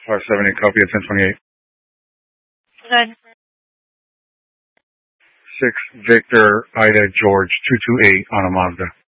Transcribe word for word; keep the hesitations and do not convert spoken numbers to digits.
five seven eight, copy at ten twenty-eight. Good. six Victor Ida George two two eight on a Mazda.